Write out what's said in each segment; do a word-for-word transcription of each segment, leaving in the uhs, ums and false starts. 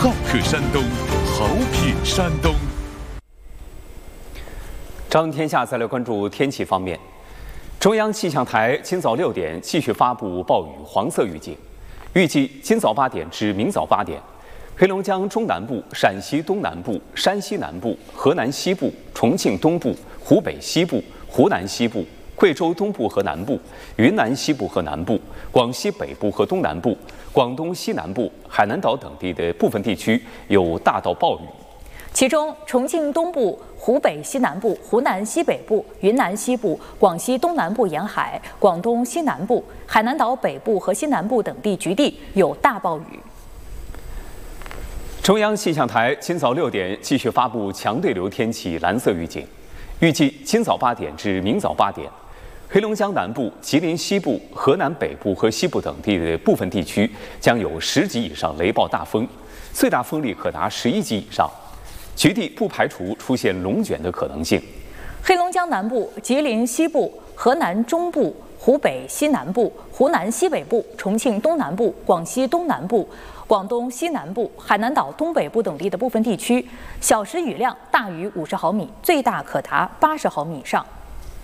好客山东，好品山东。 张天下再来关注天气方面，中央气象台今早六点继续发布暴雨黄色预警，预计今早八点至明早八点，黑龙江中南部、陕西东南部、山西南部、河南西部、重庆东部、湖北西部、湖南西部、贵州东部和南部、云南西部和南部、广西北部和东南部、广东西南部、海南岛等地的部分地区有大到暴雨。 其中，重庆东部、湖北西南部、湖南西北部、云南西部、广西东南部沿海、广东西南部、海南岛北部和西南部等地局地有大暴雨。 中央气象台今早六点继续发布强对流天气蓝色预警，预计今早八点至明早八点，黑龙江南部、吉林西部、河南北部和西部等地的部分地区将有十级以上雷暴大风，最大风力可达十一级以上，局地不排除出现龙卷的可能性。 黑龙江南部、吉林西部、河南中部、湖北西南部、湖南西北部、重庆东南部、广西东南部、广东西南部、海南岛东北部等地的部分地区，小时雨量大于五十毫米，最大可达八十毫米以上。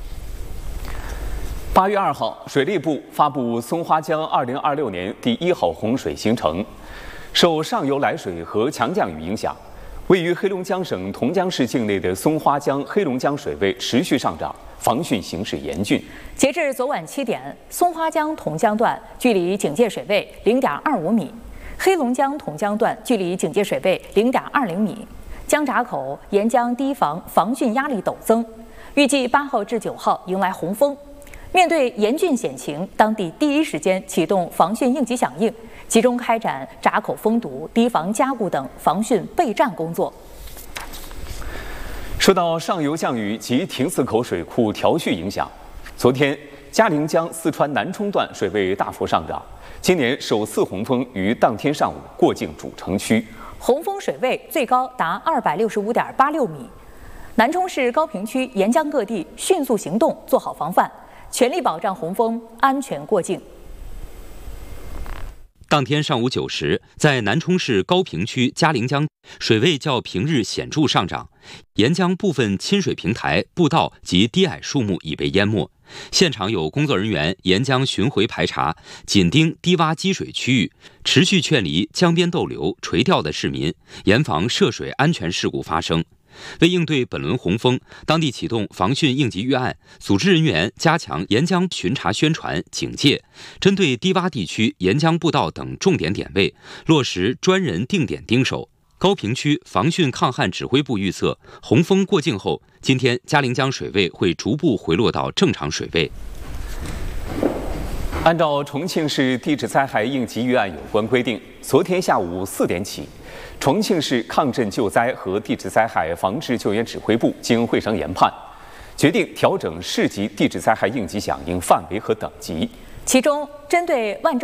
八月二号，水利部发布松花江二零二六年第一号洪水形成，受上游来水和强降雨影响，位于黑龙江省同江市境内的松花江、黑龙江水位持续上涨，防汛形势严峻。 截至昨晚七点，松花江同江段距离警戒水位零点二五米，黑龙江同江段距离警戒水位零点二零米，江闸口沿江堤防防汛压力陡增，预计八号至九号迎来洪峰。面对严峻险情，当地第一时间启动防汛应急响应，集中开展闸口封堵、堤防加固等防汛备战工作。 受到上游降雨及亭寺口水库调蓄影响，昨天嘉陵江四川南充段水位大幅上涨，今年首次洪峰于当天上午过境主城区， 洪峰水位最高达二百六十五点八六米。南充市高坪区沿江各地迅速行动，做好防范，全力保障洪峰安全过境。 当天上午九时，在南充市高坪区嘉陵江水位较平日显著上涨，沿江部分亲水平台、步道及低矮树木已被淹没。现场有工作人员沿江巡回排查，紧盯低洼积水区域，持续劝离江边逗留、垂钓的市民，严防涉水安全事故发生。为应对本轮洪峰，当地启动防汛应急预案，组织人员加强沿江巡查宣传、警戒，针对低洼地区沿江步道等重点点位，落实专人定点盯守。高坪区防汛抗旱指挥部预测，洪峰过境后，今天嘉陵江水位会逐步回落到正常水位。 按照重庆市地质灾害应急预案有关规定，昨天下午四点起，重庆市抗震救灾和地质灾害防治救援指挥部经会商研判，决定调整市级地质灾害应急响应范围和等级。 其中，针对万州